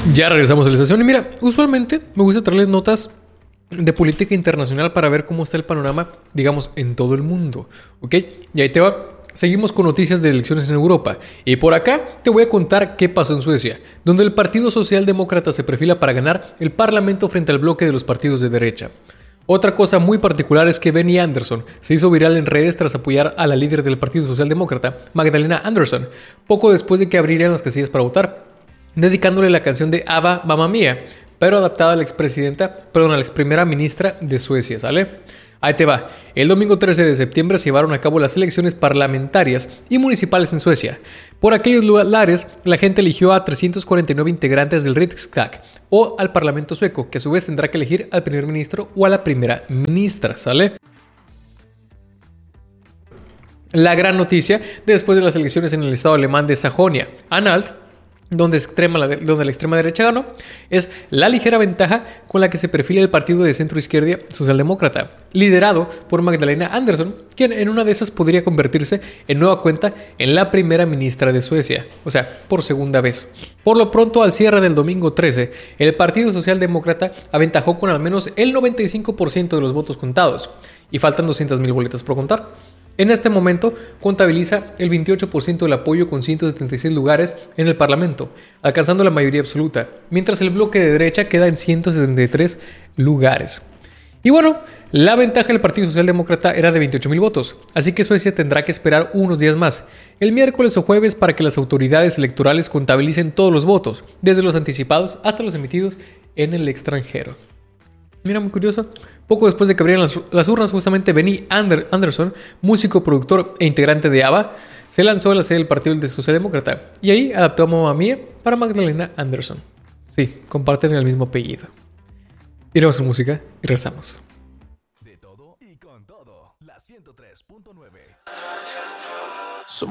Ya regresamos a la estación y mira, usualmente me gusta traerles notas de política internacional para ver cómo está el panorama, digamos, en todo el mundo, ¿ok? Y ahí te va. Seguimos con noticias de elecciones en Europa. Y por acá te voy a contar qué pasó en Suecia, donde el Partido Socialdemócrata se perfila para ganar el parlamento frente al bloque de los partidos de derecha. Otra cosa muy particular es que Benny Andersson se hizo viral en redes tras apoyar a la líder del Partido Socialdemócrata, Magdalena Andersson, poco después de que abrirían las casillas para votar, dedicándole la canción de ABBA Mamma Mia, pero adaptada a la a la ex primera ministra de Suecia, ¿sale? Ahí te va. El domingo 13 de septiembre se llevaron a cabo las elecciones parlamentarias y municipales en Suecia. Por aquellos lugares, la gente eligió a 349 integrantes del Riksdag, o al Parlamento sueco, que a su vez tendrá que elegir al primer ministro o a la primera ministra, ¿sale? La gran noticia, después de las elecciones en el estado alemán de Sajonia-Anhalt, donde la extrema derecha ganó, es la ligera ventaja con la que se perfila el partido de centro-izquierda socialdemócrata, liderado por Magdalena Andersson, quien en una de esas podría convertirse en nueva cuenta en la primera ministra de Suecia, o sea, por segunda vez. Por lo pronto, al cierre del domingo 13, el partido socialdemócrata aventajó con al menos el 95% de los votos contados, y faltan 200.000 boletas por contar. En este momento contabiliza el 28% del apoyo con 176 lugares en el Parlamento, alcanzando la mayoría absoluta, mientras el bloque de derecha queda en 173 lugares. Y bueno, la ventaja del Partido Socialdemócrata era de 28.000 votos, así que Suecia tendrá que esperar unos días más, el miércoles o jueves, para que las autoridades electorales contabilicen todos los votos, desde los anticipados hasta los emitidos en el extranjero. Mira, muy curioso. Poco después de que abrieran las urnas, justamente Benny Andersson, músico, productor e integrante de ABBA, se lanzó a la sede del Partido Socialdemócrata y ahí adaptó a Mamma Mia para Magdalena Andersson. Sí, comparten el mismo apellido. Iremos a música y regresamos. De todo y con todo, la 103.9.